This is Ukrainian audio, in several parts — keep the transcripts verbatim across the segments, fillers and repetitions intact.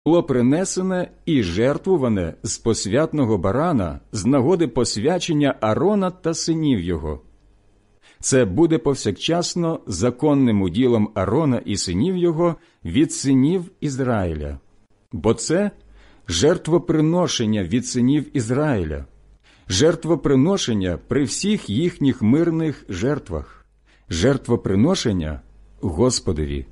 було принесене і жертвуване з посвятного барана з нагоди посвячення Аарона та синів його. Це буде повсякчасно законним уділом Аарона і синів його від синів Ізраїля. Бо це жертвоприношення від синів Ізраїля, жертвоприношення при всіх їхніх мирних жертвах, жертвоприношення Господові.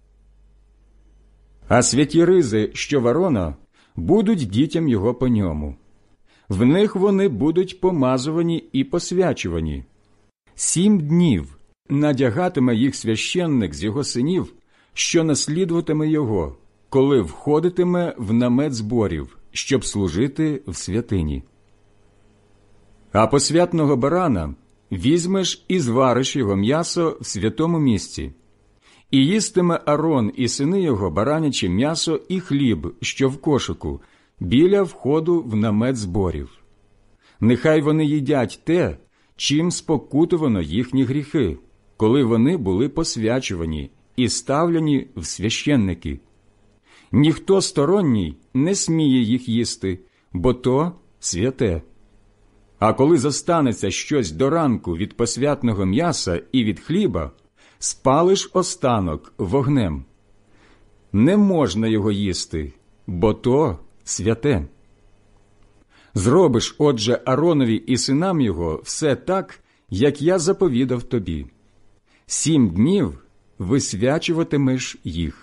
А святі ризи, що в Аарона, будуть дітям його по ньому. В них вони будуть помазувані і посвячувані. Сім днів надягатиме їх священник з його синів, що наслідуватиме його, коли входитиме в намет зборів, щоб служити в святині. А посвятного барана візьмеш і звариш його м'ясо в святому місці. І їстиме Аарон і сини його бараняче м'ясо і хліб, що в кошику, біля входу в намет зборів. Нехай вони їдять те, чим спокутувано їхні гріхи, коли вони були посвячувані і ставлені в священники. Ніхто сторонній не сміє їх їсти, бо то святе. А коли зостанеться щось до ранку від посвятного м'яса і від хліба, спалиш останок вогнем. Не можна його їсти, бо то святе. Зробиш, отже, Ааронові і синам його все так, як я заповідав тобі. Сім днів висвячуватимеш їх.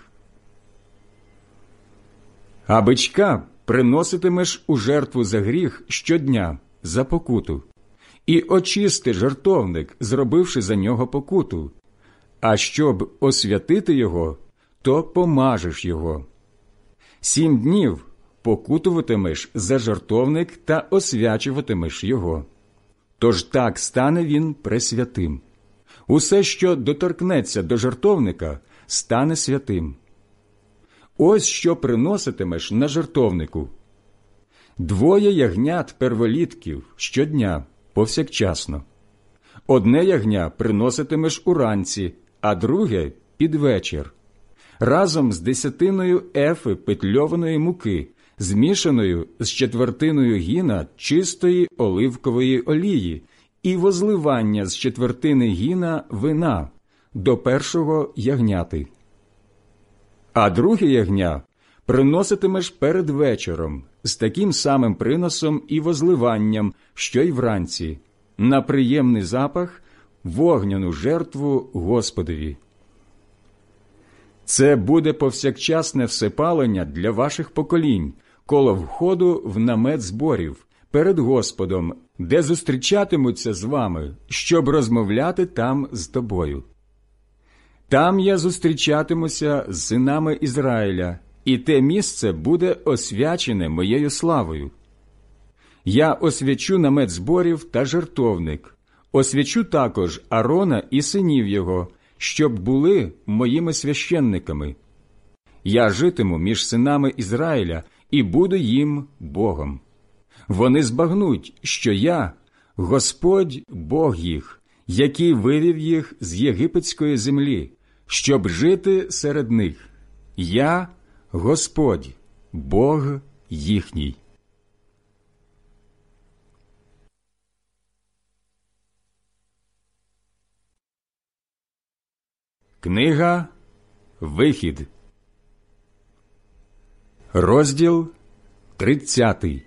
А бичка приноситимеш у жертву за гріх щодня, за покуту, і очисти жертовник, зробивши за нього покуту. А щоб освятити його, то помажеш його. Сім днів покутуватимеш за жертовник та освячуватимеш його. Тож так стане він пресвятим. Усе, що доторкнеться до жертовника, стане святим. Ось що приноситимеш на жертовнику. Двоє ягнят перволітків щодня, повсякчасно. Одне ягня приноситимеш уранці, а друге – під вечір, разом з десятиною ефи петльованої муки, змішаною з четвертиною гіна чистої оливкової олії і возливання з четвертини гіна вина до першого ягняти. А друге ягня приноситимеш перед вечором з таким самим приносом і возливанням, що й вранці, на приємний запах, вогняну жертву Господові. Це буде повсякчасне всепалення для ваших поколінь, коло входу в намет зборів, перед Господом, де зустрічатимуться з вами, щоб розмовляти там з тобою. Там я зустрічатимуся з синами Ізраїля, і те місце буде освячене моєю славою. Я освячу намет зборів та жертовник, освячу також Аарона і синів його, щоб були моїми священниками. Я житиму між синами Ізраїля і буду їм Богом. Вони збагнуть, що я – Господь Бог їх, який вивів їх з єгипетської землі, щоб жити серед них. Я – Господь, Бог їхній. Книга Вихід, розділ тридцятий.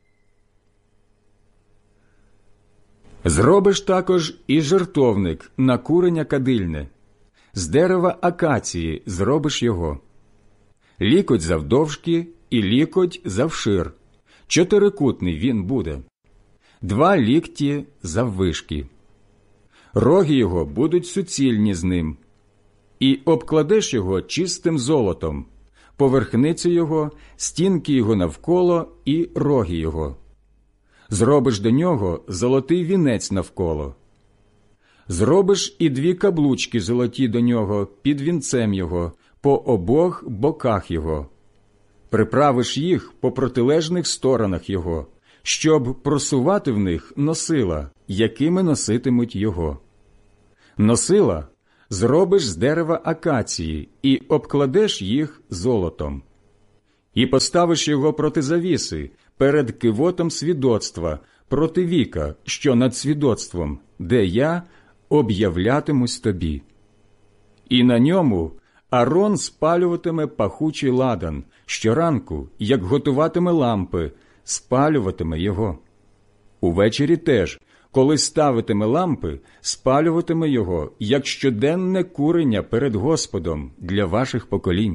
Зробиш також і жертовник на курення кадильне. З дерева акації зробиш його. Лікоть завдовжки і лікоть завшир. Чотирикутний він буде. Два лікті заввишки. Роги його будуть суцільні з ним. І обкладеш його чистим золотом, поверхницю його, стінки його навколо і роги його. Зробиш до нього золотий вінець навколо. Зробиш і дві каблучки золоті до нього під вінцем його, по обох боках його. Приправиш їх по протилежних сторонах його, щоб просувати в них носила, якими носитимуть його. Носила зробиш з дерева акації і обкладеш їх золотом. І поставиш його проти завіси, перед кивотом свідоцтва, проти віка, що над свідоцтвом, де я об'являтимусь тобі. І на ньому Арон спалюватиме пахучий ладан, щоранку, як готуватиме лампи, спалюватиме його. Увечері теж, коли ставитиме лампи, спалюватиме його, як щоденне курення перед Господом для ваших поколінь.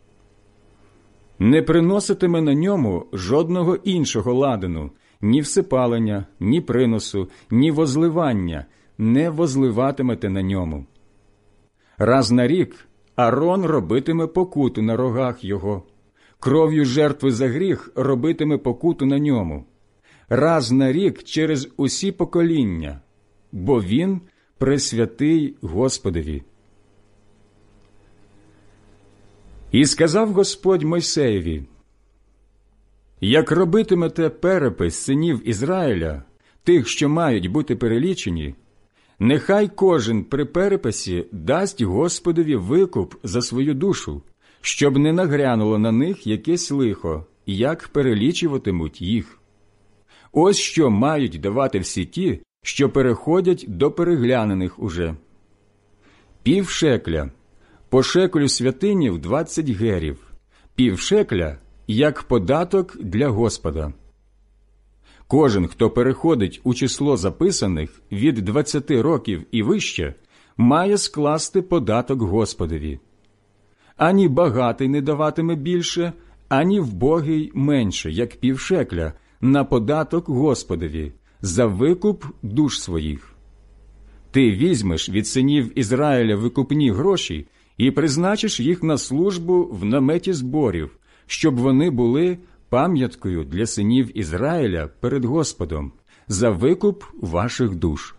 Не приноситиме на ньому жодного іншого ладану, ні всипалення, ні приносу, ні возливання, не возливатимете на ньому. Раз на рік Арон робитиме покуту на рогах його, кров'ю жертви за гріх робитиме покуту на ньому, раз на рік через усі покоління, бо він пресвятий Господові. І сказав Господь Мойсеєві: як робитимете перепис синів Ізраїля, тих, що мають бути перелічені, нехай кожен при переписі дасть Господові викуп за свою душу, щоб не нагрянуло на них якесь лихо, як перелічуватимуть їх. Ось що мають давати всі ті, що переходять до переглянених уже. Пів шекля, по шекелю святинів двадцять герів, пів шекля, як податок для Господа. Кожен, хто переходить у число записаних від двадцяти років і вище, має скласти податок Господові. Ані багатий не даватиме більше, ані вбогий менше, як пів шекля, на податок Господові, за викуп душ своїх. Ти візьмеш від синів Ізраїля викупні гроші і призначиш їх на службу в наметі зборів, щоб вони були пам'яткою для синів Ізраїля перед Господом за викуп ваших душ.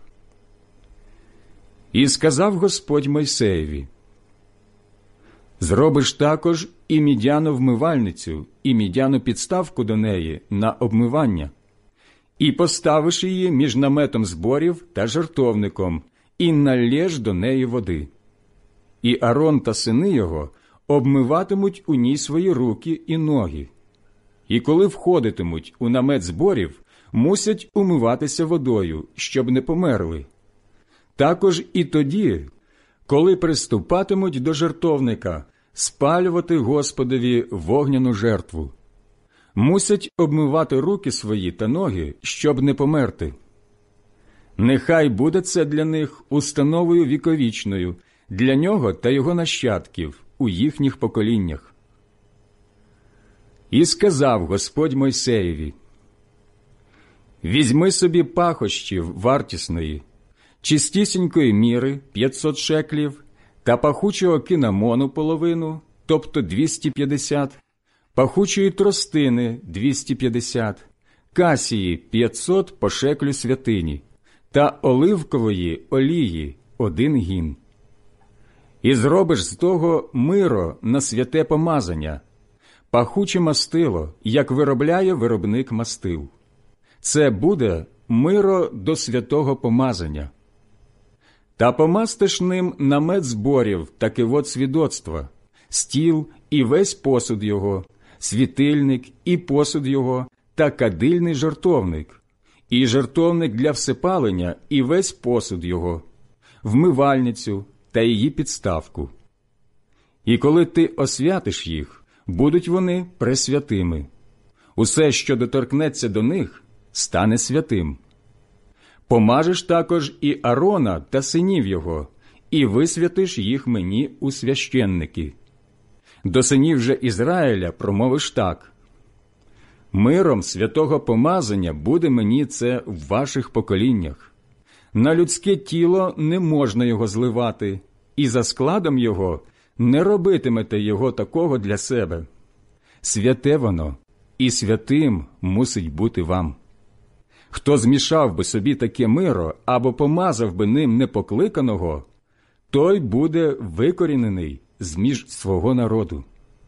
І сказав Господь Мойсеєві: зробиш також і мідяну вмивальницю, і мідяну підставку до неї на обмивання, і поставиш її між наметом зборів та жертовником, і налєш до неї води. І Арон та сини його обмиватимуть у ній свої руки і ноги. І коли входитимуть у намет зборів, мусять умиватися водою, щоб не померли. Також і тоді, коли приступатимуть до жертовника, спалювати Господові вогняну жертву. Мусять обмивати руки свої та ноги, щоб не померти. Нехай буде це для них установою віковічною, для нього та його нащадків у їхніх поколіннях. І сказав Господь Мойсеєві: візьми собі пахощів вартісної, чистісінької міри п'ятсот шеклів, та пахучого кинамону половину, тобто двісті п'ятдесят, пахучої тростини двісті п'ятдесят, касії п'ятсот по шеклю святині, та оливкової олії один гін. І зробиш з того миро на святе помазання, пахуче мастило, як виробляє виробник мастил. Це буде миро до святого помазання. Та помастиш ним намет зборів та кивот свідоцтва, стіл і весь посуд його, світильник і посуд його, та кадильний жертовник, і жертовник для всипалення і весь посуд його, вмивальницю та її підставку. І коли ти освятиш їх, будуть вони пресвятими. Усе, що доторкнеться до них, стане святим. Помажеш також і Арона та синів його, і висвятиш їх мені у священники. До синів же Ізраїля промовиш так: миром святого помазання буде мені це в ваших поколіннях. На людське тіло не можна його зливати, і за складом його не робитимете його такого для себе. Святе воно, і святим мусить бути вам. Хто змішав би собі таке миро або помазав би ним непокликаного, той буде викорінений з-між свого народу.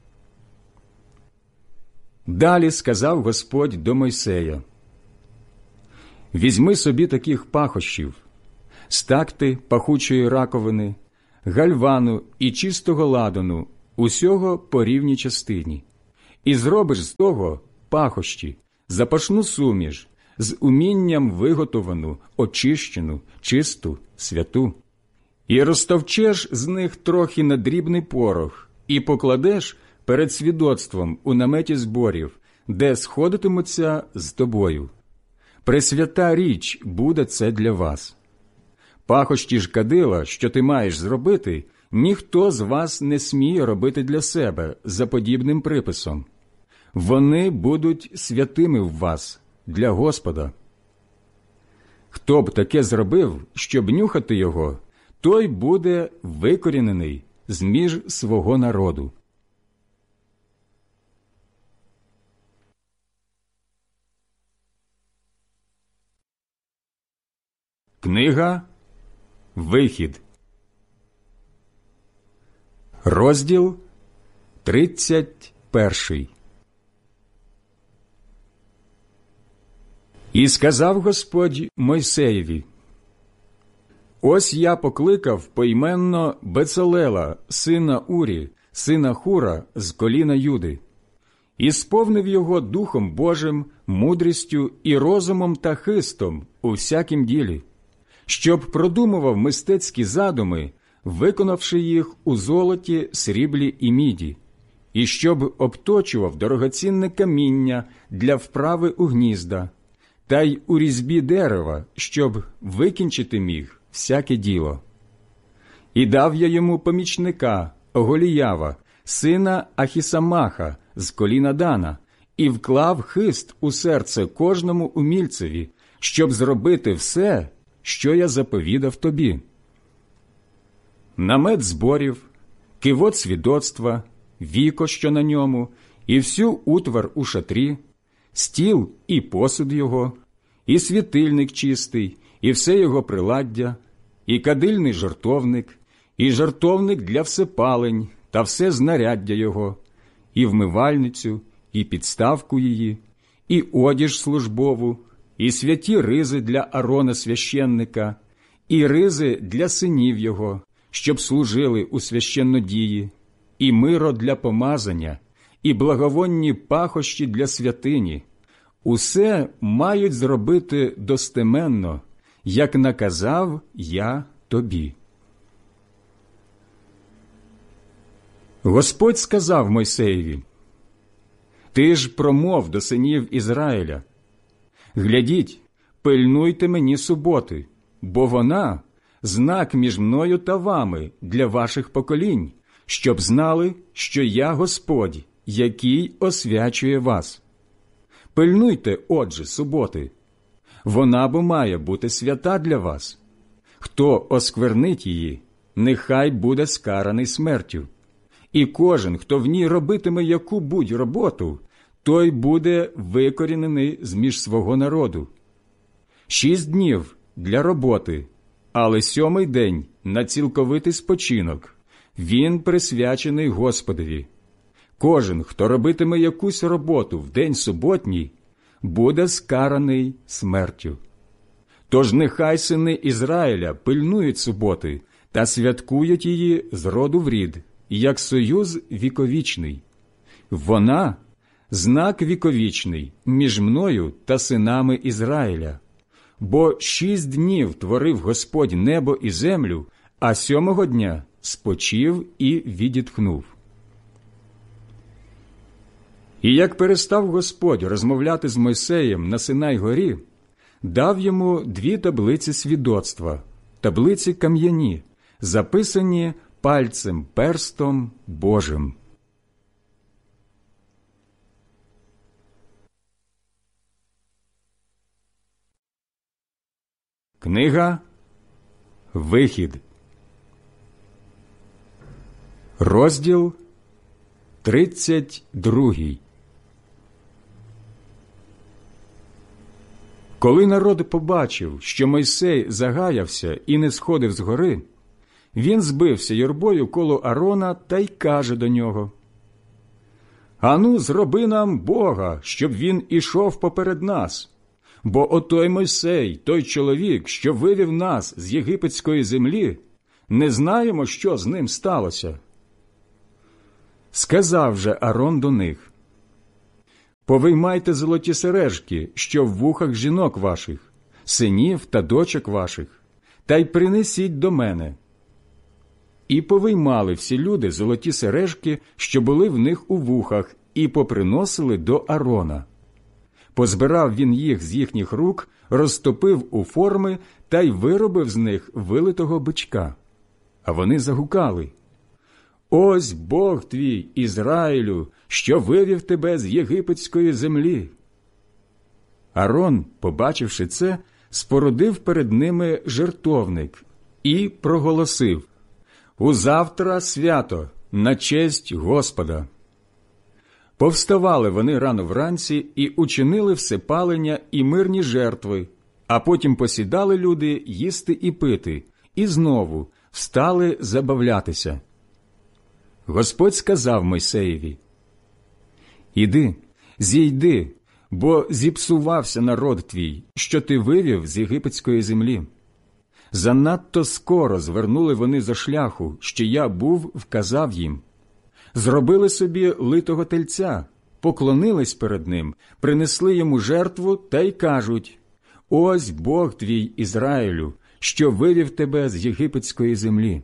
Далі сказав Господь до Мойсея: візьми собі таких пахощів, стакти пахучої раковини, гальвану і чистого ладану, усього по рівній частині, і зробиш з того пахощі, запашну суміш, з умінням виготовану, очищену, чисту, святу. І розтовчеш з них трохи на дрібний порох, і покладеш перед свідоцтвом у наметі зборів, де сходитимуться з тобою. Пресвята річ буде це для вас. Пахощі ж кадила, що ти маєш зробити, ніхто з вас не сміє робити для себе за подібним приписом. Вони будуть святими в вас для Господа. Хто б таке зробив, щоб нюхати його, той буде викорінений з-між свого народу. Книга Вихід, розділ тридцять перший. І сказав Господь Мойсеєві: «Ось я покликав поіменно Бецалела, сина Урі, сина Хура, з коліна Юди, і сповнив його Духом Божим, мудрістю і розумом та хистом у всякім ділі, щоб продумував мистецькі задуми, виконавши їх у золоті, сріблі і міді, і щоб обточував дорогоцінне каміння для вправи у гнізда, та й у різьбі дерева, щоб викінчити міг всяке діло. І дав я йому помічника Оголіява, сина Ахісамаха, з коліна Дана, і вклав хист у серце кожному умільцеві, щоб зробити все, що я заповідав тобі. Намет зборів, кивот свідоцтва, віко, що на ньому, і всю утвар у шатрі, стіл і посуд його, і світильник чистий, і все його приладдя, і кадильний жертовник, і жертовник для всепалень, та все знаряддя його, і вмивальницю, і підставку її, і одіж службову, і святі ризи для Арона священника, і ризи для синів його, щоб служили у священнодії, і миро для помазання, і благовонні пахощі для святині. Усе мають зробити достеменно, як наказав я тобі». Господь сказав Мойсеєві: «Ти ж промов до синів Ізраїля: глядіть, пильнуйте мені суботи, бо вона – знак між мною та вами для ваших поколінь, щоб знали, що я Господь, який освячує вас. Пильнуйте, отже, суботи. Вона бо має бути свята для вас. Хто осквернить її, нехай буде скараний смертю. І кожен, хто в ній робитиме яку-будь роботу, той буде викорінений з-між свого народу. Шість днів для роботи, але сьомий день на цілковитий спочинок. Він присвячений Господові. Кожен, хто робитиме якусь роботу в день суботній, буде скараний смертю. Тож нехай сини Ізраїля пильнують суботи та святкують її з роду в рід, як союз віковічний. Вона – знак віковічний між мною та синами Ізраїля. Бо шість днів творив Господь небо і землю, а сьомого дня спочив і відітхнув». І як перестав Господь розмовляти з Мойсеєм на Синай-горі, дав йому дві таблиці свідоцтва, таблиці кам'яні, записані пальцем перстом Божим. Книга Вихід, розділ тридцять другий. Коли народ побачив, що Мойсей загаявся і не сходив з гори, він збився юрбою коло Арона та й каже до нього: «Ану, зроби нам Бога, щоб він ішов поперед нас. Бо отой Мойсей, той чоловік, що вивів нас з єгипетської землі, не знаємо, що з ним сталося». Сказав же Арон до них: Повиймайте золоті сережки, що в вухах жінок ваших, синів та дочок ваших, та й принесіть до мене. І повиймали всі люди золоті сережки, що були в них у вухах, і поприносили до Арона. Позбирав він їх з їхніх рук, розтопив у форми та й виробив з них вилитого бичка. А вони загукали: «Ось Бог твій, Ізраїлю, що вивів тебе з єгипетської землі». Арон, побачивши це, спорудив перед ними жертовник і проголосив: «Узавтра свято, на честь Господа». Повставали вони рано вранці і учинили всепалення і мирні жертви, а потім посідали люди їсти і пити, і знову встали забавлятися. Господь сказав Мойсеєві: «Іди, зійди, бо зіпсувався народ твій, що ти вивів з єгипетської землі. Занадто скоро звернули вони за шляху, що я був вказав їм. Зробили собі литого тельця, поклонились перед ним, принесли йому жертву та й кажуть: «Ось Бог твій, Ізраїлю, що вивів тебе з єгипетської землі».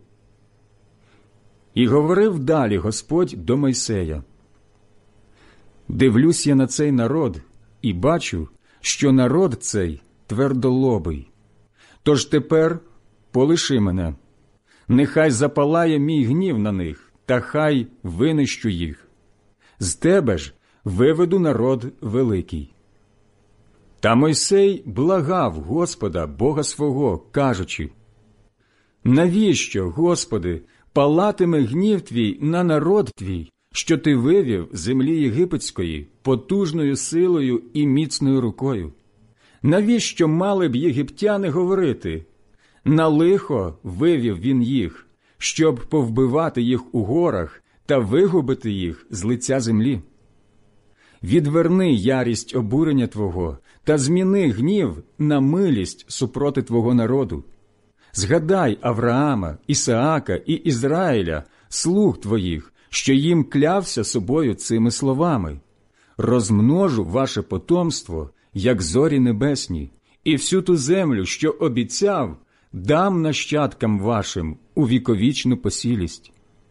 І говорив далі Господь до Мойсея: «Дивлюсь я на цей народ і бачу, що народ цей твердолобий. Тож тепер полиши мене, нехай запалає мій гнів на них, та хай винищу їх. З тебе ж виведу народ великий». Та Мойсей благав Господа, Бога свого, кажучи: «Навіщо, Господи, палатиме гнів твій на народ твій, що ти вивів з землі єгипетської потужною силою і міцною рукою? Навіщо мали б єгиптяни говорити: на лихо вивів він їх, щоб повбивати їх у горах та вигубити їх з лиця землі? Відверни ярість обурення Твого та зміни гнів на милість супроти Твого народу. Згадай Авраама, Ісаака і Ізраїля, слуг Твоїх, що їм клявся собою цими словами: розмножу ваше потомство, як зорі небесні, і всю ту землю, що обіцяв, дам нащадкам вашим у віковічну посілість».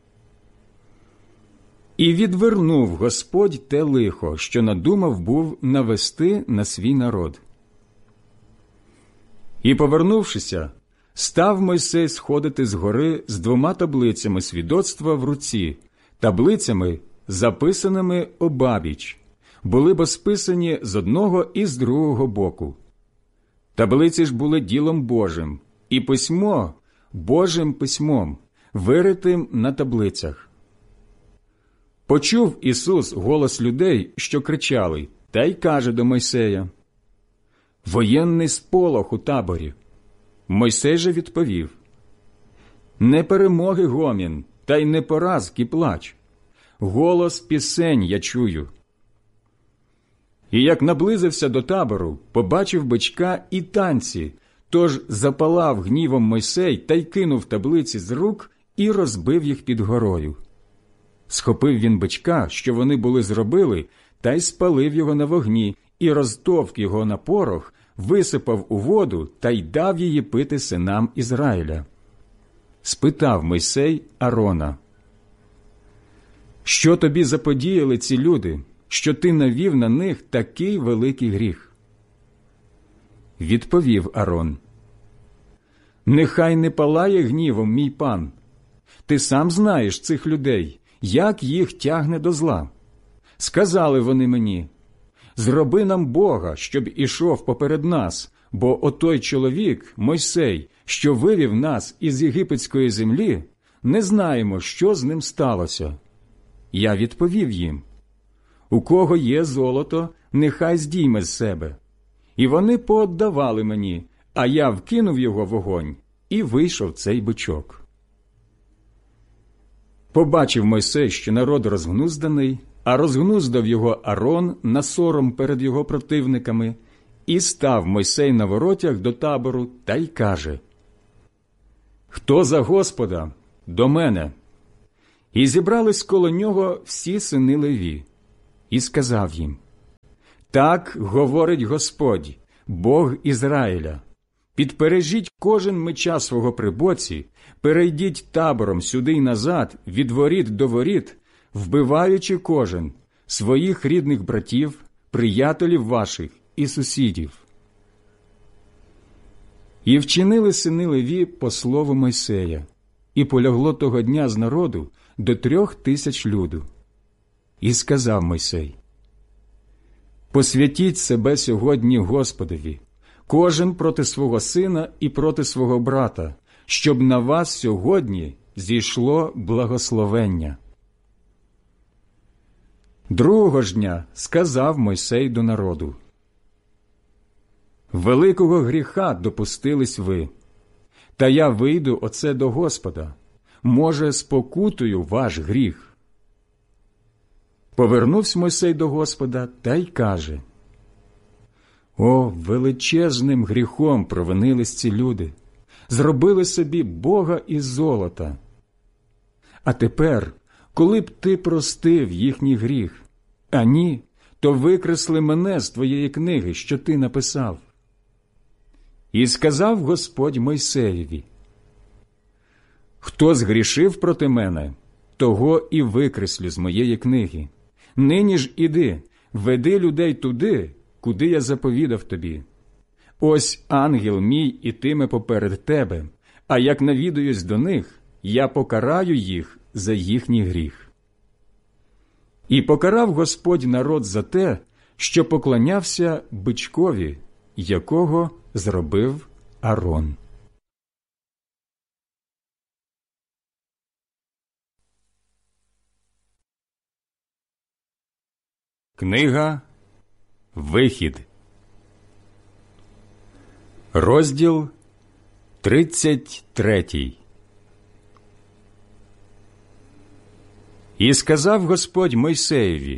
І відвернув Господь те лихо, що надумав був навести на свій народ. І, повернувшися, став Мойсей сходити з гори з двома таблицями свідоцтва в руці, таблицями, записаними обабіч, були бо списані з одного і з другого боку. Таблиці ж були ділом Божим, і письмо Божим письмом, виритим на таблицях. Почув Ісус голос людей, що кричали, та й каже до Мойсея: «Воєнний сполох у таборі». Мойсей же відповів: «Не перемоги гомін, та й не поразки плач. Голос пісень я чую». І як наблизився до табору, побачив бичка і танці, тож запалав гнівом Мойсей та й кинув таблиці з рук і розбив їх під горою. Схопив він бичка, що вони були зробили, та й спалив його на вогні, і розтовк його на порох, висипав у воду та й дав її пити синам Ізраїля. Спитав Мойсей Арона: «Що тобі заподіяли ці люди, що ти навів на них такий великий гріх?» Відповів Арон: «Нехай не палає гнівом мій пан. Ти сам знаєш цих людей, як їх тягне до зла. Сказали вони мені: зроби нам Бога, щоб ішов поперед нас, бо отой чоловік, Мойсей, що вивів нас із єгипетської землі, не знаємо, що з ним сталося». Я відповів їм: «У кого є золото, нехай здійме з себе». І вони пооддавали мені, а я вкинув його в вогонь, і вийшов цей бичок. Побачив Мойсей, що народ розгнузданий, а розгнуздав його Арон на сором перед його противниками, і став Мойсей на воротях до табору та й каже: «Хто за Господа? До мене!» І зібрались коло нього всі сини Леві. І сказав їм: Так говорить Господь, Бог Ізраїля. Підпережіть кожен меча свого при боці, перейдіть табором сюди й назад, від воріт до воріт, вбиваючи кожен своїх рідних братів, приятелів ваших і сусідів. І вчинили сини Леві по слову Мойсея, і полягло того дня з народу до трьох тисяч люду. І сказав Мойсей: «Посвятіть себе сьогодні Господові, кожен проти свого сина і проти свого брата, щоб на вас сьогодні зійшло благословення». Другого ж дня сказав Мойсей до народу: «Великого гріха допустились ви, та я вийду оце до Господа, може, спокутую ваш гріх». Повернувся Мойсей до Господа та й каже: «О, величезним гріхом провинились ці люди, зробили собі Бога із золота. А тепер, коли б ти простив їхній гріх, а ні, то викресли мене з твоєї книги, що ти написав». І сказав Господь Мойсеєві: «Хто згрішив проти мене, того і викреслю з моєї книги. Нині ж іди, веди людей туди, куди я заповідав тобі. Ось ангел мій ітиме поперед тебе, а як навідаюсь до них, я покараю їх за їхній гріх». І покарав Господь народ за те, що поклонявся бичкові, якого зробив Арон. Книга Вихід, розділ тридцять третій. І сказав Господь Мойсеєві: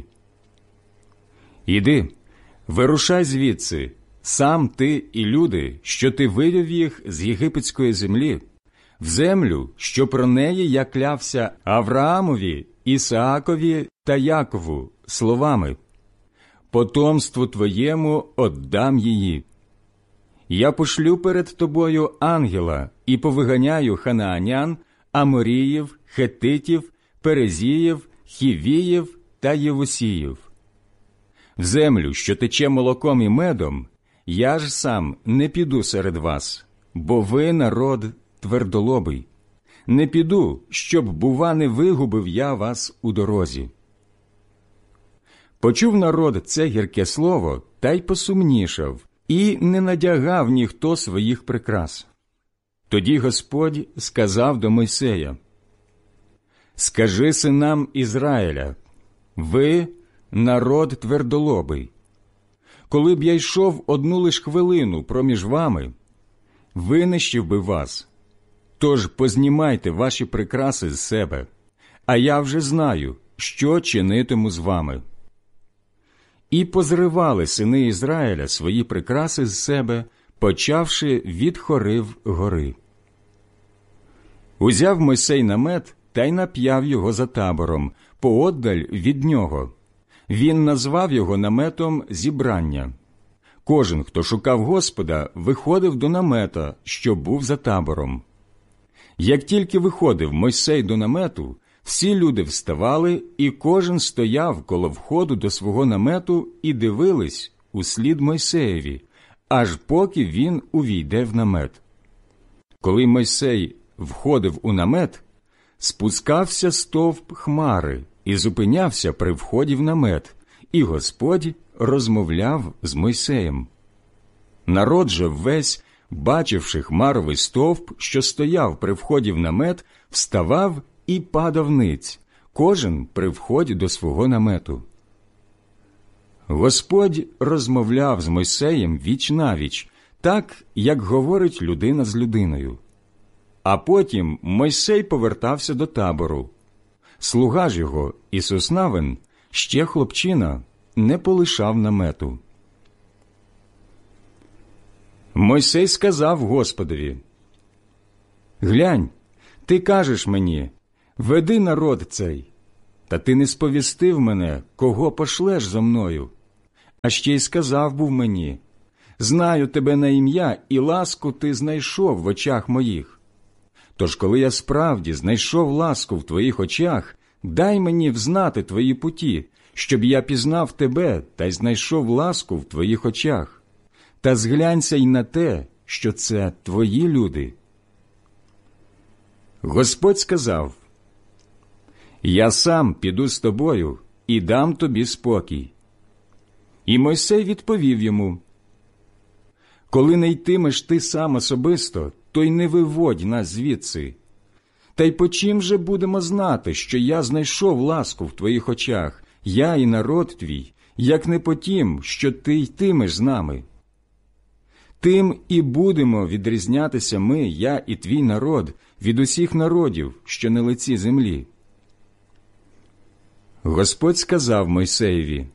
«Іди, вирушай звідси, сам ти і люди, що ти вивів їх з єгипетської землі, в землю, що про неї я клявся Авраамові, Ісаакові та Якову словами: потомству твоєму отдам її. Я пошлю перед тобою ангела і повиганяю ханаанян, аморіїв, хетитів, перезіїв, хівіїв та євусіїв. В землю, що тече молоком і медом, я ж сам не піду серед вас, бо ви народ твердолобий. Не піду, щоб, бува, не вигубив я вас у дорозі». Почув народ це гірке слово, та й посумнішав, і не надягав ніхто своїх прикрас. Тоді Господь сказав до Мойсея: «Скажи синам Ізраїля: ви народ твердолобий. Коли б я йшов одну лиш хвилину проміж вами, винищив би вас. Тож познімайте ваші прикраси з себе, а я вже знаю, що чинитиму з вами». І позривали сини Ізраїля свої прикраси з себе, почавши від Хорив гори. Узяв Мойсей намет та й нап'яв його за табором, поодаль від нього. Він назвав його наметом зібрання. Кожен, хто шукав Господа, виходив до намета, що був за табором. Як тільки виходив Мойсей до намету, всі люди вставали, і кожен стояв коло входу до свого намету і дивились услід Мойсеєві, аж поки він увійде в намет. Коли Мойсей входив у намет, спускався стовп хмари і зупинявся при вході в намет, і Господь розмовляв з Мойсеєм. Народ же весь, бачивши хмаровий стовп, що стояв при вході в намет, вставав і падав ниць, кожен при вході до свого намету. Господь розмовляв з Мойсеєм віч-навіч, так, як говорить людина з людиною. А потім Мойсей повертався до табору. Слуга ж його, Ісус Навин, ще хлопчина, не полишав намету. Мойсей сказав Господові: «Глянь, ти кажеш мені: веди народ цей, та ти не сповістив мене, кого пошлеш зо мною. а ще й сказав був мені: знаю тебе на ім'я, і ласку ти знайшов в очах моїх. Тож, коли я справді знайшов ласку в твоїх очах, дай мені взнати твої путі, щоб я пізнав тебе та й знайшов ласку в твоїх очах. Та зглянься й на те, що це твої люди. Господь сказав: я сам піду з тобою і дам тобі спокій. І Мойсей відповів йому: коли не йтимеш ти сам особисто, то й не виводь нас звідси. Та й по чим же будемо знати, що я знайшов ласку в твоїх очах, я і народ твій, як не по тім, що ти йтимеш з нами? Тим і будемо відрізнятися ми, я і твій народ, від усіх народів, що на лиці землі. Господь сказав Мойсеєві: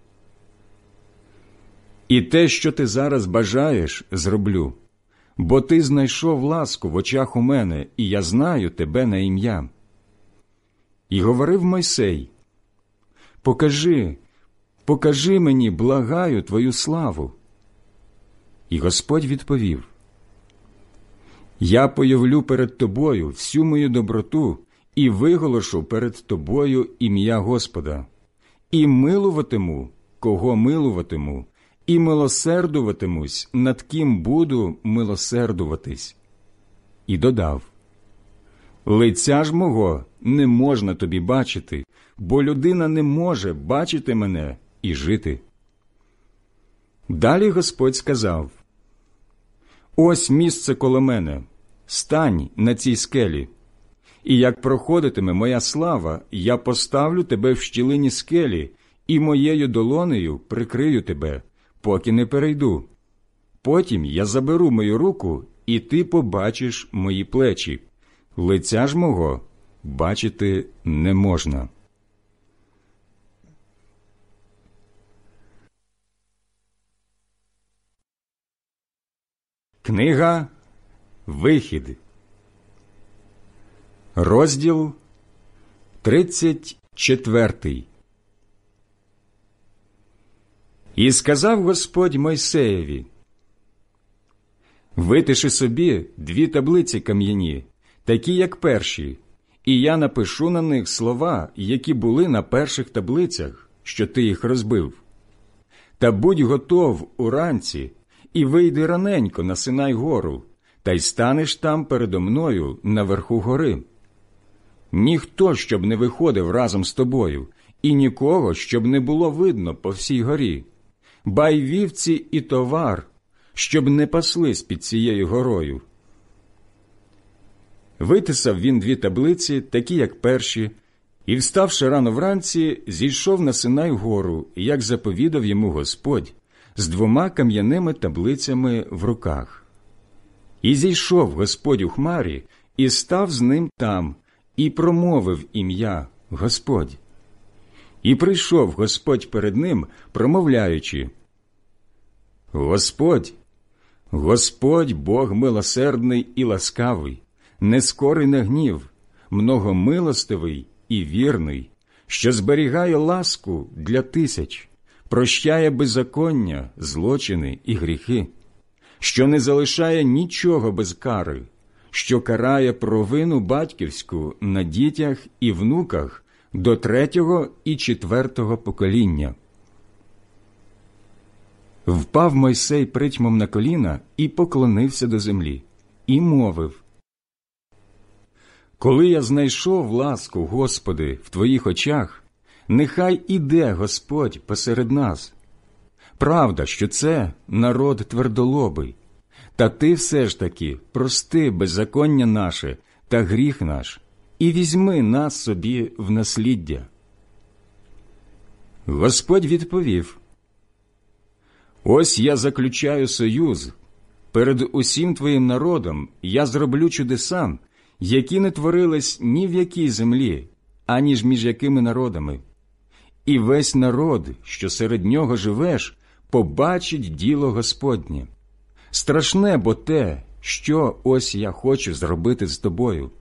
і те, що ти зараз бажаєш, зроблю, бо ти знайшов ласку в очах у мене, і я знаю тебе на ім'я. І говорив Мойсей: покажи, покажи мені, благаю, твою славу. І Господь відповів: я появлю перед тобою всю мою доброту і виголошу перед тобою ім'я Господа, і милуватиму, кого милуватиму, і милосердуватимусь, над ким буду милосердуватись. І додав: лиця ж мого не можна тобі бачити, бо людина не може бачити мене і жити. Далі Господь сказав: ось місце коло мене, стань на цій скелі, і як проходитиме моя слава, я поставлю тебе в щілині скелі, і моєю долонею прикрию тебе, поки не перейду. Потім я заберу мою руку, і ти побачиш мої плечі. Лиця ж мого бачити не можна. Книга Вихід, розділ тридцять четвертий. І сказав Господь Мойсеєві: витиши собі дві таблиці кам'яні, такі, як перші, і я напишу на них слова, які були на перших таблицях, що ти їх розбив. Та будь готов уранці, і вийди раненько на Синай гору, та й станеш там передо мною наверху гори. Ніхто, щоб не виходив разом з тобою, і нікого, щоб не було видно по всій горі. Ба й вівці і товар, щоб не паслись під цією горою. Витисав він дві таблиці, такі, як перші, і, вставши рано вранці, зійшов на Синай гору, як заповідав йому Господь, з двома кам'яними таблицями в руках. І зійшов Господь у хмарі, і став з ним там, і промовив ім'я Господь. І прийшов Господь перед ним, промовляючи: Господь, Господь Бог милосердний і ласкавий, нескорий на гнів, многомилостивий і вірний, що зберігає ласку для тисяч, прощає беззаконня, злочини і гріхи, що не залишає нічого без кари, що карає провину батьківську на дітях і внуках до третього і четвертого покоління. Впав Мойсей притьмом на коліна і поклонився до землі, і мовив: коли я знайшов ласку, Господи, в Твоїх очах, нехай іде Господь посеред нас. Правда, що це народ твердолобий, та Ти все ж таки прости беззаконня наше та гріх наш, і візьми нас собі в насліддя. Господь відповів: ось я заключаю союз. Перед усім твоїм народом я зроблю чудеса, які не творились ні в якій землі, ані ж між якими народами. І весь народ, що серед нього живеш, побачить діло Господнє. Страшне бо те, що ось я хочу зробити з тобою.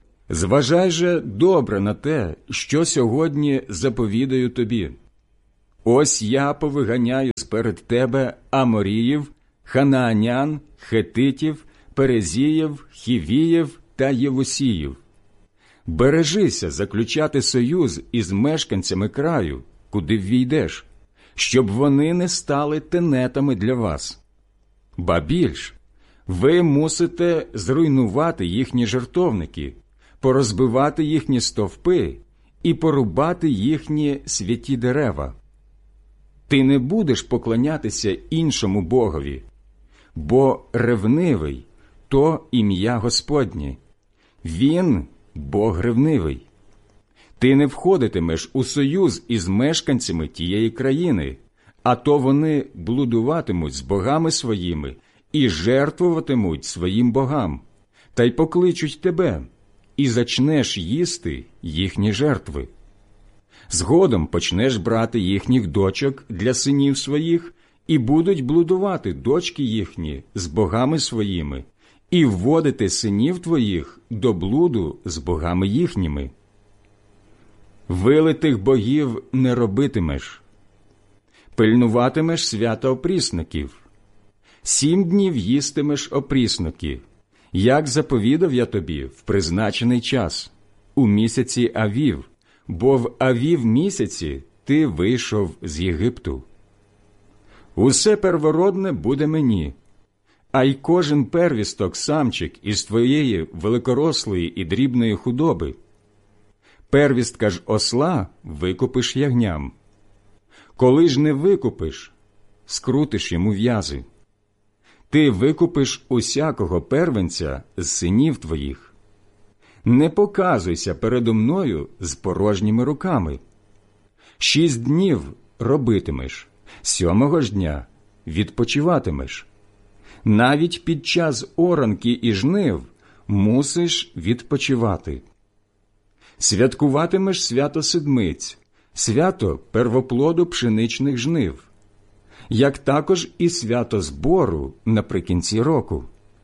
Зважай же добре на те, що сьогодні заповідаю тобі. Ось я повиганяю сперед тебе Аморіїв, Ханаанян, Хетитів, Перезіїв, Хівіїв та Євусіїв. Бережися заключати союз із мешканцями краю, куди ввійдеш, щоб вони не стали тенетами для вас. Ба більш, ви мусите зруйнувати їхні жертовники, порозбивати їхні стовпи і порубати їхні святі дерева. Ти не будеш поклонятися іншому богові, бо ревнивий – то ім'я Господнє. Він – Бог ревнивий. Ти не входитимеш у союз із мешканцями тієї країни, а то вони блудуватимуть з богами своїми і жертвуватимуть своїм богам, та й покличуть тебе, і зачнеш їсти їхні жертви. Згодом почнеш брати їхніх дочок для синів своїх, і будуть блудувати дочки їхні з богами своїми, і вводити синів твоїх до блуду з богами їхніми. Вилитих богів не робитимеш. Пильнуватимеш свята опрісників. Сім днів їстимеш опрісники, як заповідав я тобі в призначений час, у місяці Авів, бо в Авів місяці ти вийшов з Єгипту. Усе первородне буде мені, а й кожен первісток самчик із твоєї великорослої і дрібної худоби. Первістка ж осла викупиш ягням. Коли ж не викупиш, скрутиш йому в'язи. Ти викупиш усякого первенця з синів твоїх. Не показуйся передо мною з порожніми руками. Шість днів робитимеш, сьомого ж дня відпочиватимеш. Навіть під час оранки і жнив мусиш відпочивати. Святкуватимеш свято седмиць, свято первоплоду пшеничних жнив, як також і свято збору наприкінці року.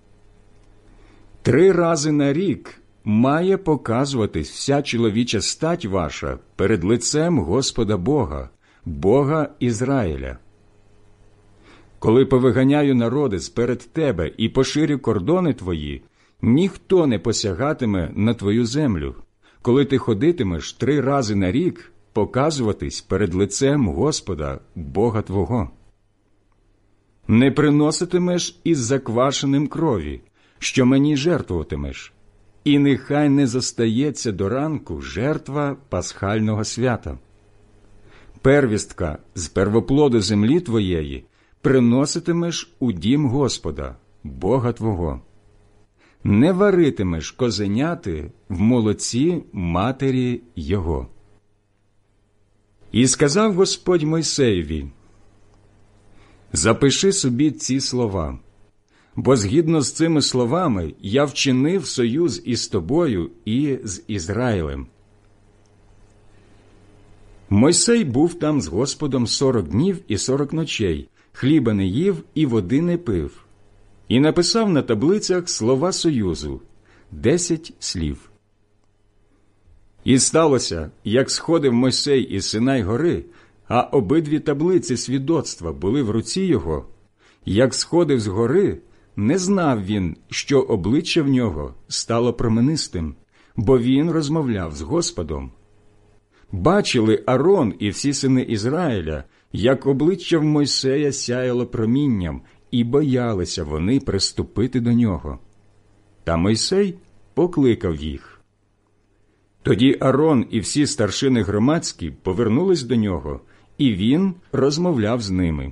Три рази на рік має показуватись вся чоловіча стать ваша перед лицем Господа Бога, Бога Ізраїля. Коли повиганяю народи сперед тебе і поширю кордони твої, ніхто не посягатиме на твою землю, коли ти ходитимеш три рази на рік показуватись перед лицем Господа, Бога твого. Не приноситимеш із заквашеним крові, що мені жертвуватимеш, і нехай не зостається до ранку жертва пасхального свята. Первістка з первоплоду землі твоєї приноситимеш у дім Господа, Бога твого. Не варитимеш козеняти в молоці матері його. І сказав Господь Мойсеєві: запиши собі ці слова, бо згідно з цими словами я вчинив союз із тобою і з Ізраїлем. Мойсей був там з Господом сорок днів і сорок ночей, хліба не їв і води не пив, і написав на таблицях слова союзу, десять слів. І сталося, як сходив Мойсей із Синай гори, а обидві таблиці свідоцтва були в руці його, як сходив з гори, не знав він, що обличчя в нього стало променистим, бо він розмовляв з Господом. Бачили Арон і всі сини Ізраїля, як обличчя в Мойсея сяяло промінням, і боялися вони приступити до нього. Та Мойсей покликав їх. Тоді Арон і всі старшини громадські повернулись до нього, і він розмовляв з ними.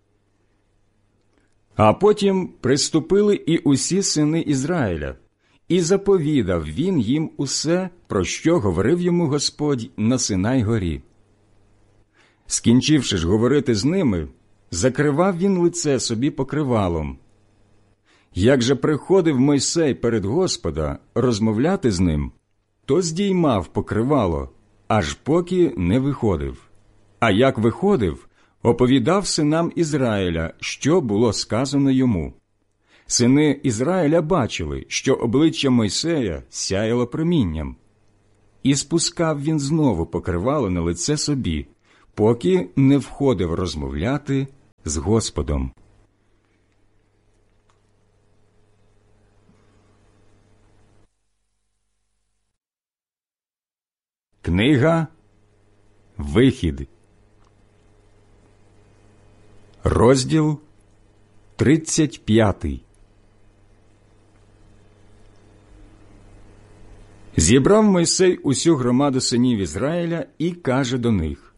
А потім приступили і усі сини Ізраїля, і заповідав він їм усе, про що говорив йому Господь на Синай горі. Скінчивши ж говорити з ними, закривав він лице собі покривалом. Як же приходив Мойсей перед Господа розмовляти з ним, то здіймав покривало, аж поки не виходив. А як виходив, оповідав синам Ізраїля, що було сказано йому. Сини Ізраїля бачили, що обличчя Мойсея сяяло промінням. І спускав він знову покривало на лице собі, поки не входив розмовляти з Господом. Книга Вихід, розділ тридцять п'ятий. Зібрав Мойсей усю громаду синів Ізраїля і каже до них: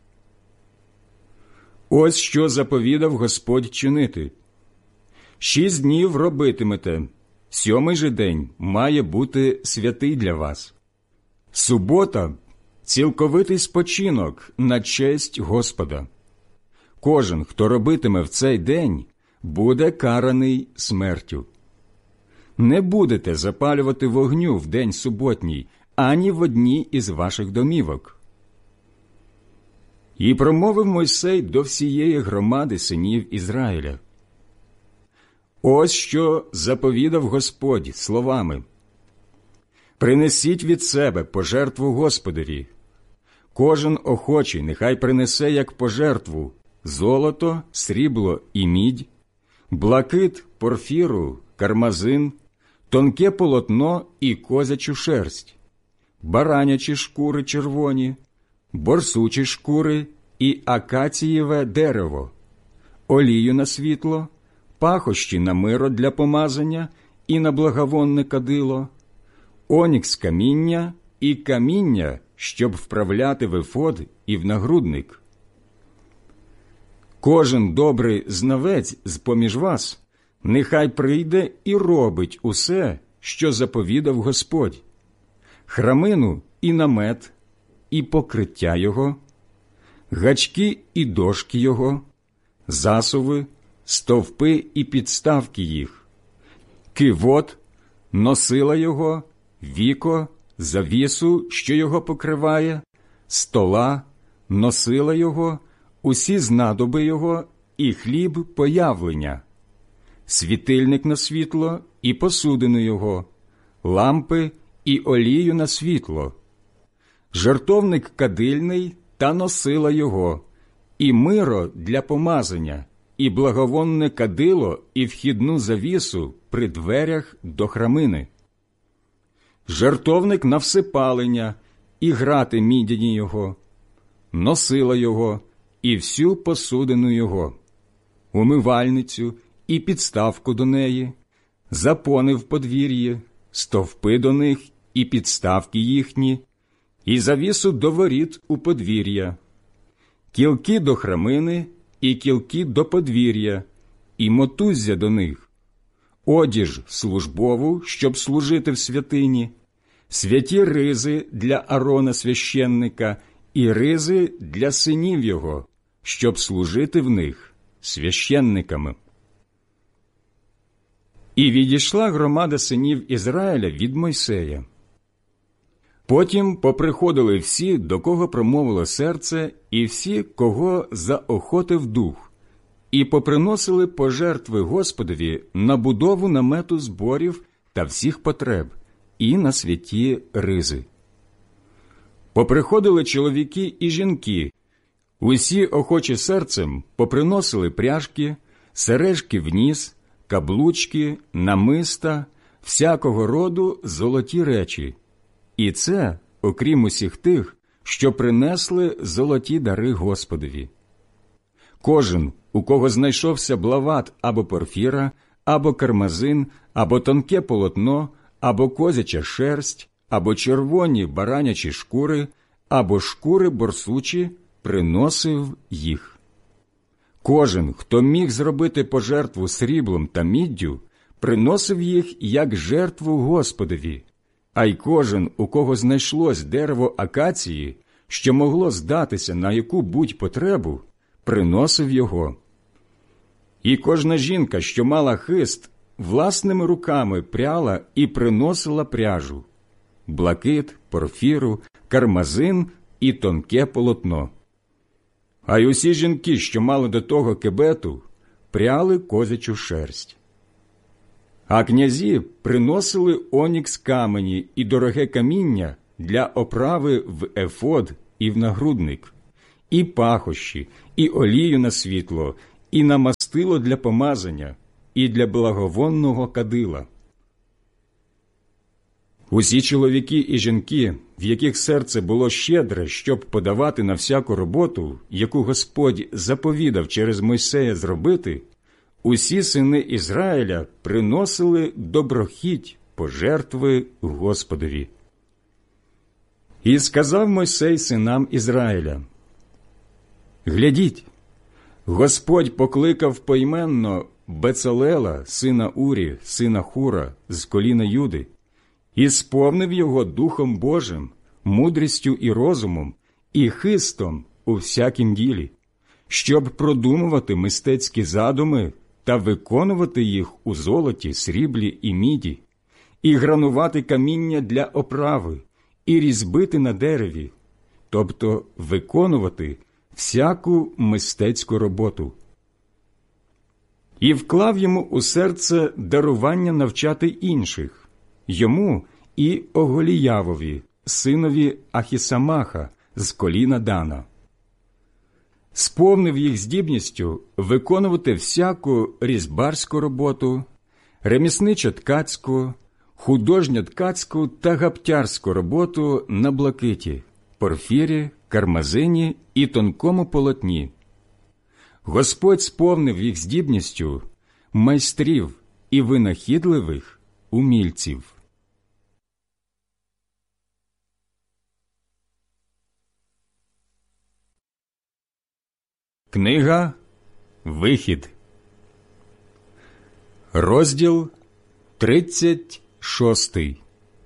«Ось що заповідав Господь чинити. Шість днів робитимете, сьомий же день має бути святий для вас. Субота – цілковитий спочинок на честь Господа. Кожен, хто робитиме в цей день, буде караний смертю. Не будете запалювати вогню в день суботній, ані в одній із ваших домівок». І промовив Мойсей до всієї громади синів Ізраїля: «Ось що заповідав Господь словами: принесіть від себе пожертву Господові. Кожен охочий нехай принесе як пожертву золото, срібло і мідь, блакит, порфіру, кармазин, тонке полотно і козячу шерсть, баранячі шкури червоні, борсучі шкури і акацієве дерево, олію на світло, пахощі на миро для помазання і на благовонне кадило, онікс каміння і каміння, щоб вправляти в ефод і в нагрудник. Кожен добрий знавець з-поміж вас нехай прийде і робить усе, що заповідав Господь: храмину і намет, і покриття його, гачки і дошки його, засуви, стовпи і підставки їх, кивот, носила його, віко, завісу, що його покриває, стола, носила його, усі знадоби його і хліб появлення, світильник на світло і посудину його, лампи і олію на світло, жертовник кадильний та носила його, і миро для помазання, і благовонне кадило і вхідну завісу при дверях до храмини, жертовник на всипалення і грати мідяні його, носила його і всю посудину його, умивальницю і підставку до неї, запони в подвір'ї, стовпи до них і підставки їхні, і завісу до воріт у подвір'я, кілки до храмини і кілки до подвір'я, і мотуззя до них, одіж службову, щоб служити в святині, святі ризи для Арона священника і ризи для синів його, щоб служити в них священниками. І відійшла громада синів Ізраїля від Мойсея. Потім поприходили всі, до кого промовило серце, і всі, кого заохотив дух, і поприносили пожертви Господові на будову намету зборів та всіх потреб, і на святі ризи. Поприходили чоловіки і жінки, усі охочі серцем поприносили пряжки, сережки в ніс, каблучки, намиста, всякого роду золоті речі. І це, окрім усіх тих, що принесли золоті дари Господові. Кожен, у кого знайшовся блават або порфіра, або кармазин, або тонке полотно, або козяча шерсть, або червоні баранячі шкури, або шкури борсучі, приносив їх. Кожен, хто міг зробити пожертву сріблом та міддю, приносив їх як жертву Господові, а й кожен, у кого знайшлось дерево акації, що могло здатися на яку-будь потребу, приносив його. І кожна жінка, що мала хист, власними руками пряла і приносила пряжу, блакит, порфіру, кармазин і тонке полотно. А й усі жінки, що мали до того кебету, пряли козячу шерсть. А князі приносили онікс камені і дороге каміння для оправи в ефод і в нагрудник, і пахощі, і олію на світло, і на мастило для помазання, і для благовонного кадила. Усі чоловіки і жінки, в яких серце було щедре, щоб подавати на всяку роботу, яку Господь заповідав через Мойсея зробити, усі сини Ізраїля приносили доброхіть пожертви Господові. І сказав Мойсей синам Ізраїля: «Глядіть, Господь покликав поіменно Бецалела, сина Урі, сина Хура, з коліна Юди, і сповнив його Духом Божим, мудрістю і розумом, і хистом у всякім ділі, щоб продумувати мистецькі задуми та виконувати їх у золоті, сріблі і міді, і гранувати каміння для оправи, і різьбити на дереві, тобто виконувати всяку мистецьку роботу. І вклав йому у серце дарування навчати інших, йому і Оголіявові, синові Ахісамаха, з коліна Дана. Сповнив їх здібністю виконувати всяку різьбарську роботу, ремісничо-ткацьку, художньо-ткацьку та гаптярську роботу на блакиті, порфірі, кармазині і тонкому полотні. Господь сповнив їх здібністю майстрів і винахідливих умільців. Книга Вихід, розділ тридцять шостий.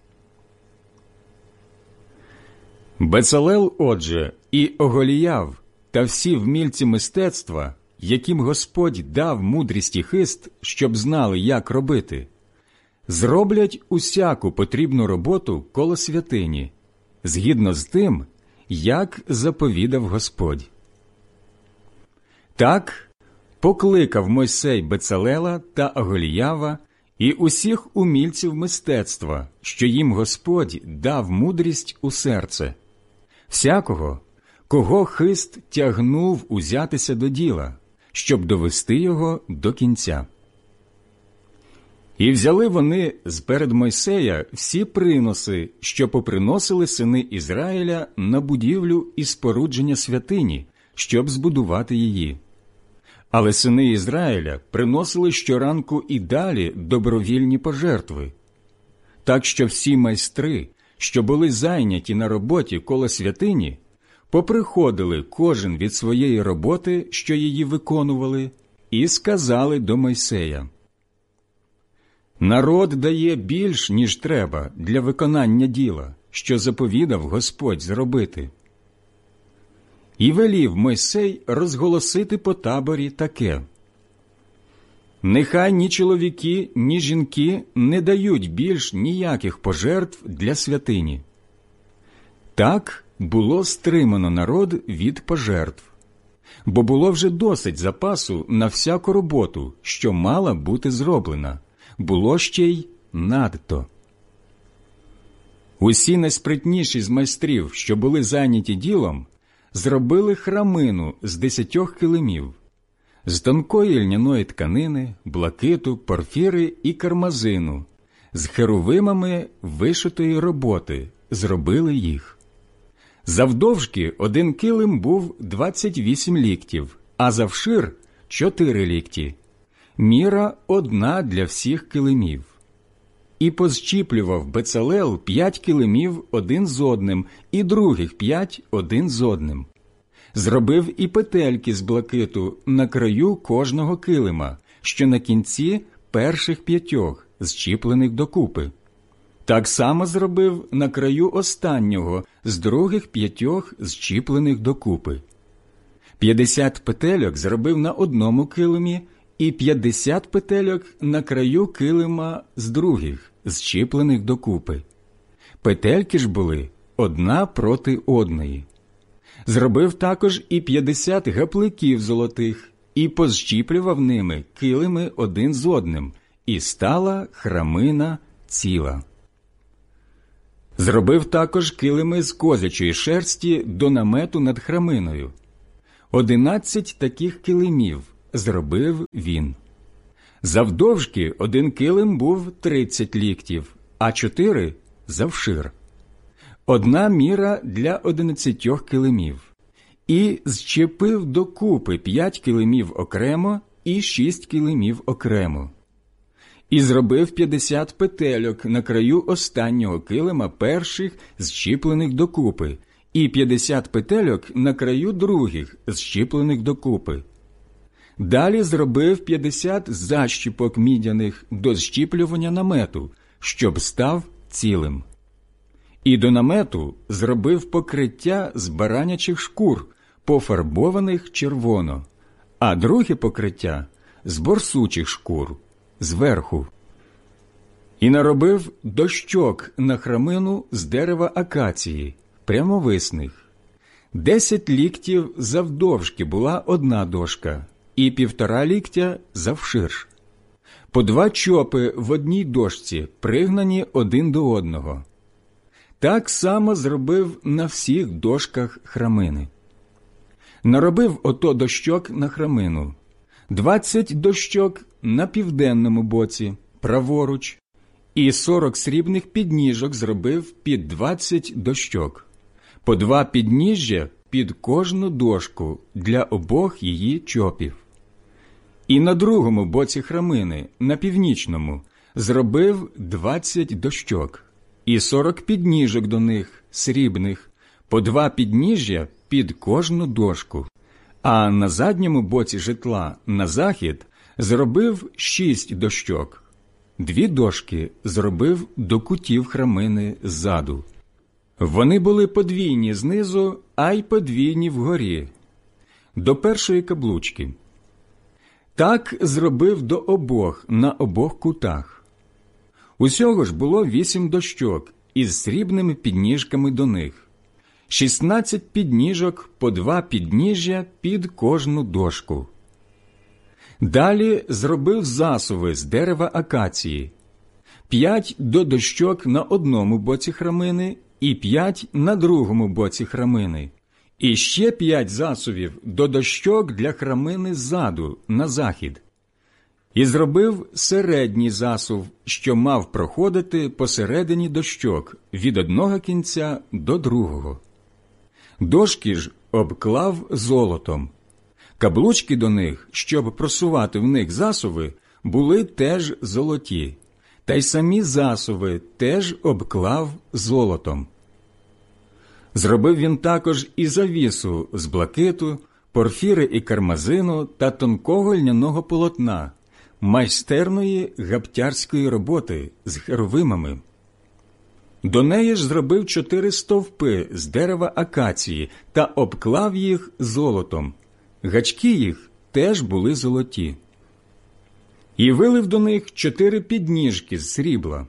Бецалел, отже, і Оголіяв та всі вмільці мистецтва, яким Господь дав мудрість і хист, щоб знали, як робити, зроблять усяку потрібну роботу коло святині, згідно з тим, як заповідав Господь. Так покликав Мойсей Бецалела та Оголіява і усіх умільців мистецтва, що їм Господь дав мудрість у серце, всякого, кого хист тягнув узятися до діла, щоб довести його до кінця. І взяли вони зперед Мойсея всі приноси, що поприносили сини Ізраїля на будівлю і спорудження святині, щоб збудувати її. Але сини Ізраїля приносили щоранку і далі добровільні пожертви. Так що всі майстри, що були зайняті на роботі коло святині, поприходили кожен від своєї роботи, що її виконували, і сказали до Мойсея: «Народ дає більш, ніж треба для виконання діла, що заповідав Господь зробити». І велів Мойсей розголосити по таборі таке: «Нехай ні чоловіки, ні жінки не дають більш ніяких пожертв для святині». Так було стримано народ від пожертв, бо було вже досить запасу на всяку роботу, що мала бути зроблена, було ще й надто. Усі найспритніші з майстрів, що були зайняті ділом, зробили храмину з десятьох килимів, з тонкої льняної тканини, блакиту, порфіри і кармазину, з херувимами вишитої роботи зробили їх. Завдовжки один килим був двадцять вісім ліктів, а завшир – чотири лікті. Міра одна для всіх килимів. І позчіплював Бецалел п'ять килимів один з одним, і других п'ять один з одним. Зробив і петельки з блакиту на краю кожного килима, що на кінці перших п'ятьох, зчіплених докупи. Так само зробив на краю останнього з других п'ятьох, зчіплених докупи. П'ятдесят петельок зробив на одному килимі, і п'ятдесят петельок на краю килима з других, зчіплених докупи. Петельки ж були одна проти одної. Зробив також і п'ятдесят гапликів золотих, і позщіплював ними килими один з одним, і стала храмина ціла. Зробив також килими з козячої шерсті до намету над храминою, Одинадцять таких килимів зробив він. Завдовжки один килим був тридцять ліктів, а чотири – завшир. Одна міра для одинадцятьох килимів. І зчепив докупи п'ять килимів окремо і шість килимів окремо. І зробив п'ятдесят петельок на краю останнього килима перших, зчіплених докупи, і п'ятдесят петельок на краю других, зчіплених докупи. Далі зробив п'ятдесят защіпок мідяних до зчіплювання намету, щоб став цілим. І до намету зробив покриття з баранячих шкур, пофарбованих червоно, а друге покриття – з борсучих шкур, зверху. І наробив дощок на храмину з дерева акації, прямовисних. Десять ліктів завдовжки була одна дошка, і півтора ліктя завширш. По два чопи в одній дошці, пригнані один до одного. Так само зробив на всіх дошках храмини. Наробив ото дощок на храмину. Двадцять дощок на південному боці, праворуч, і сорок срібних підніжок зробив під двадцять дощок. По два підніжжя під кожну дошку для обох її чопів. І на другому боці храмини, на північному, зробив двадцять дощок, і сорок підніжок до них, срібних, по два підніжжя під кожну дошку. А на задньому боці житла, на захід, зробив шість дощок. Дві дошки зробив до кутів храмини ззаду. Вони були подвійні знизу, а й подвійні вгорі, до першої каблучки. Так зробив до обох, на обох кутах. Усього ж було вісім дощок із срібними підніжками до них. Шістнадцять підніжок по два підніжжя під кожну дошку. Далі зробив засуви з дерева акації. П'ять до дощок на одному боці храмини і п'ять на другому боці храмини. І ще п'ять засувів до дощок для храмини ззаду, на захід. І зробив середній засув, що мав проходити посередині дощок, від одного кінця до другого. Дошки ж обклав золотом. Каблучки до них, щоб просувати в них засуви, були теж золоті, та й самі засуви теж обклав золотом. Зробив він також і завісу з блакиту, порфіри і кармазину та тонкого льняного полотна, майстерної гаптярської роботи з херовимами. До неї ж зробив чотири стовпи з дерева акації та обклав їх золотом. Гачки їх теж були золоті. І вилив до них чотири підніжки з срібла.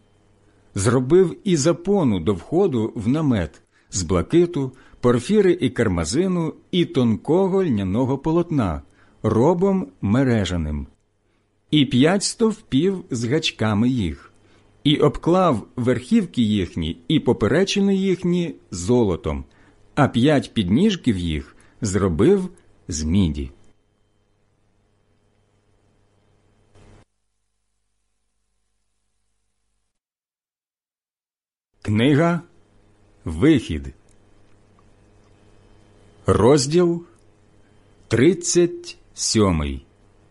Зробив і запону до входу в намет з блакиту, порфіри і кармазину і тонкого льняного полотна, робом мережаним. І п'ять стовпів з гачками їх. І обклав верхівки їхні і поперечини їхні золотом, а п'ять підніжків їх зробив з міді. Книга Вихід, розділ тридцять сьомий.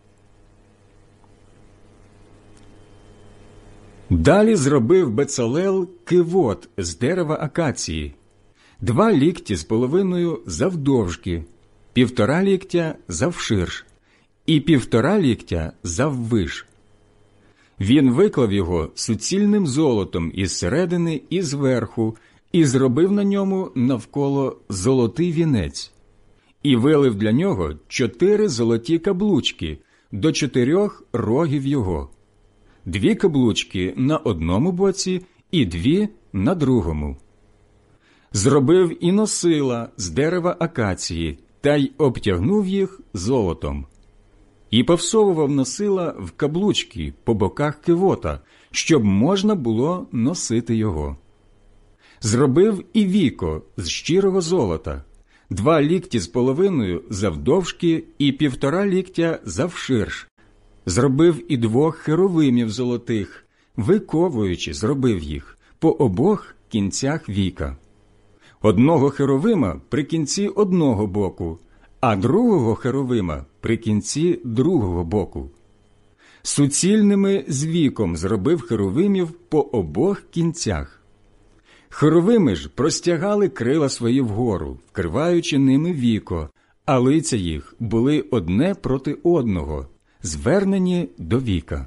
Далі зробив Бецалел кивот з дерева акації, два лікті з половиною завдовжки, півтора ліктя завширш і півтора ліктя заввиш. Він виклав його суцільним золотом із середини і зверху і зробив на ньому навколо золотий вінець. І вилив для нього чотири золоті каблучки до чотирьох рогів його. Дві каблучки на одному боці і дві на другому. Зробив і носила з дерева акації, та й обтягнув їх золотом. І повсовував носила в каблучки по боках кивота, щоб можна було носити його. Зробив і віко з щирого золота, два лікті з половиною завдовжки і півтора ліктя завширш. Зробив і двох херовимів золотих, виковуючи, зробив їх по обох кінцях віка. Одного херовима при кінці одного боку, а другого херовима при кінці другого боку. Суцільними з віком зробив херовимів по обох кінцях. Херовими ж простягали крила свої вгору, вкриваючи ними віко, а лиця їх були одне проти одного, звернені до віка.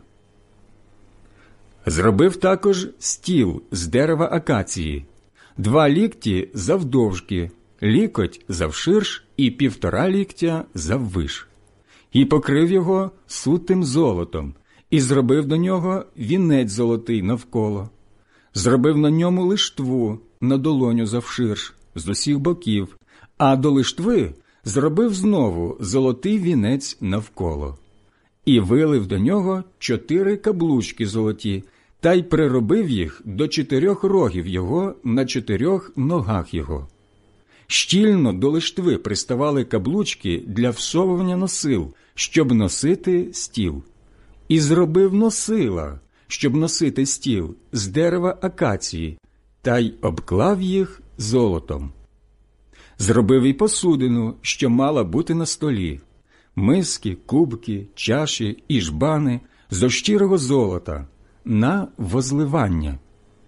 Зробив також стіл з дерева акації, два лікті завдовжки, лікоть завширш і півтора ліктя заввиш. І покрив його сутим золотом, і зробив до нього вінець золотий навколо. Зробив на ньому лиштву на долоню завширш, з усіх боків, а до лиштви зробив знову золотий вінець навколо. І вилив до нього чотири каблучки золоті, та й приробив їх до чотирьох рогів його на чотирьох ногах його. Щільно до лиштви приставали каблучки для всовування носил, щоб носити стіл. І зробив носила, щоб носити стіл, з дерева акації, та й обклав їх золотом. Зробив і посудину, що мала бути на столі, миски, кубки, чаші і жбани зо щирого золота, на возливання.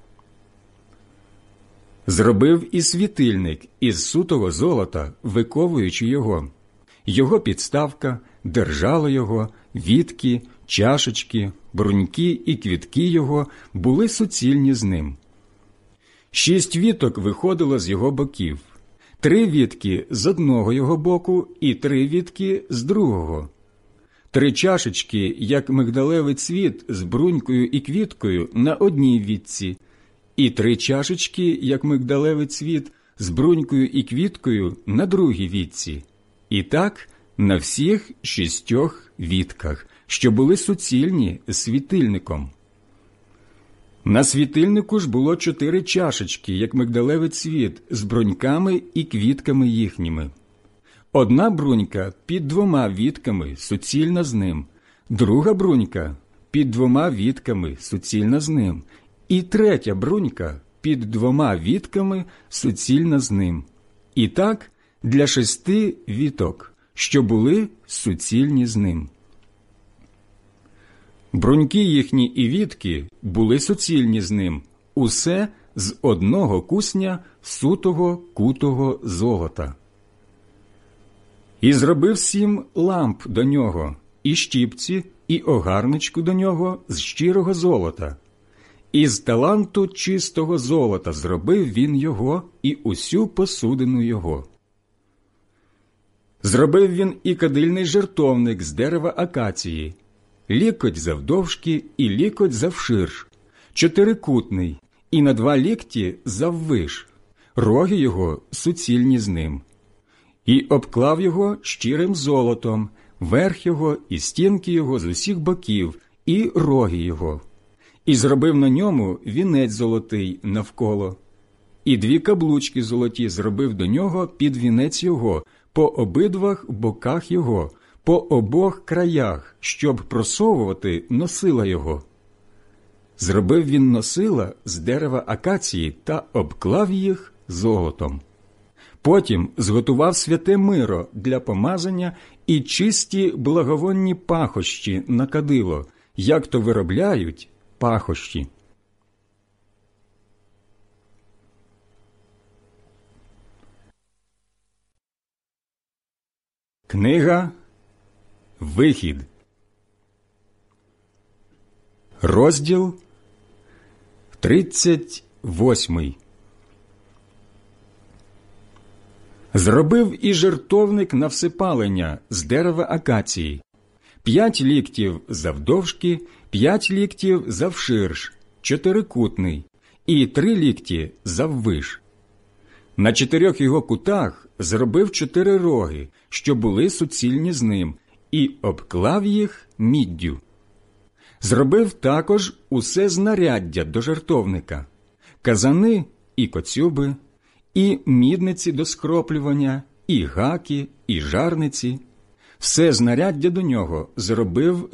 Зробив і світильник із сутого золота, виковуючи його. Його підставка, держало його, вітки, чашечки, бруньки і квітки його були суцільні з ним. Шість віток виходило з його боків, три вітки з одного його боку і три вітки з другого. Три чашечки, як мигдалевий цвіт з брунькою і квіткою на одній вітці, і три чашечки, як мигдалевий цвіт з брунькою і квіткою на другій вітці. І так на всіх шістьох вітках, що були суцільні з світильником. На світильнику ж було чотири чашечки, як мигдалевий цвіт, з бруньками і квітками їхніми. Одна брунька під двома вітками суцільна з ним, друга брунька під двома вітками суцільна з ним, і третя брунька під двома вітками суцільна з ним. І так для шести віток, що були суцільні з ним. Бруньки їхні і вітки були суцільні з ним, усе з одного кусня сутого кутого золота. І зробив сім ламп до нього, і щіпці, і огарничку до нього з щирого золота. Із таланту чистого золота зробив він його і усю посудину його. Зробив він і кадильний жертовник з дерева акації, лікоть завдовжки і лікоть завширш, чотирикутний, і на два лікті заввиш, роги його суцільні з ним. І обклав його щирим золотом, верх його і стінки його з усіх боків, і роги його. І зробив на ньому вінець золотий навколо. І дві каблучки золоті зробив до нього під вінець його, по обидвах боках його, по обох краях, щоб просовувати носила його. Зробив він носила з дерева акації та обклав їх золотом. Потім зготував святе миро для помазання і чисті благовонні пахощі на кадило, як то виробляють пахощі. Книга Вихід, розділ тридцять восьмий. Зробив і жертовник на всипалення з дерева акації, п'ять ліктів завдовжки, п'ять ліктів завширш, чотирикутний, і три лікті заввиш. На чотирьох його кутах зробив чотири роги, що були суцільні з ним, і обклав їх міддю. Зробив також усе знаряддя до жертовника, казани і коцюби, і мідниці до скроплювання, і гаки, і жарниці. Все знаряддя до нього зробив